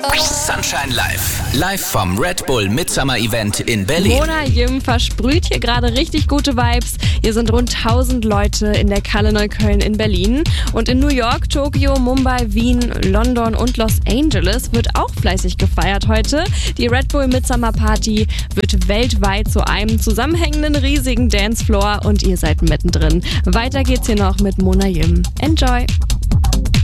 Sunshine Live vom Red Bull Midsummer Event in Berlin. Mona Yim versprüht hier gerade richtig gute Vibes. Hier sind rund 1000 Leute in der Kalle Neukölln in Berlin. Und in New York, Tokio, Mumbai, Wien, London und Los Angeles wird auch fleißig gefeiert heute. Die Red Bull Midsummer Party wird weltweit zu einem zusammenhängenden riesigen Dancefloor und ihr seid mittendrin. Weiter geht's hier noch mit Mona Yim. Enjoy!